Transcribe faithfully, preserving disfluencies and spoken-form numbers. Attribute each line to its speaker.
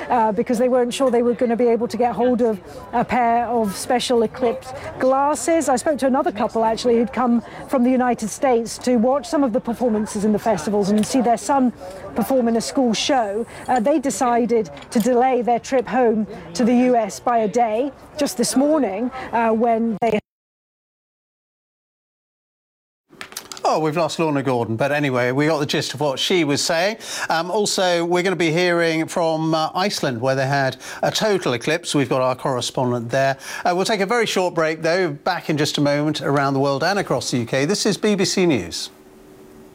Speaker 1: uh, because they weren't sure they were going to be able to get hold of a pair of special eclipse glasses. I spoke to another couple actually who'd come from the United States to watch some of the performances in the festivals and see their son perform in a school show. Uh, they decided to delay their trip home to the U S by a day just this morning uh, when they
Speaker 2: Oh, we've lost Lorna Gordon, but anyway, we got the gist of what she was saying. Um, also, we're going to be hearing from uh, Iceland, where they had a total eclipse. We've got our correspondent there. Uh, we'll take a very short break, though. Back in just a moment around the world and across the U K. This is B B C News.